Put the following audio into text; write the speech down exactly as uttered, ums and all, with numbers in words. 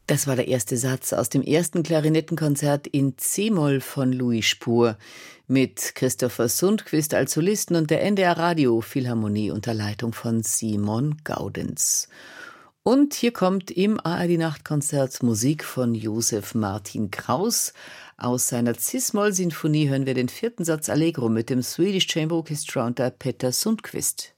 Das war der erste Satz aus dem ersten Klarinettenkonzert in C-Moll von Louis Spohr mit Christopher Sundquist als Solisten und der N D R Radio Philharmonie unter Leitung von Simon Gaudenz. Und hier kommt im A R D-Nachtkonzert Musik von Josef Martin Kraus. Aus seiner Cis-Moll-Sinfonie hören wir den vierten Satz Allegro mit dem Swedish Chamber Orchestra unter Peter Sundquist.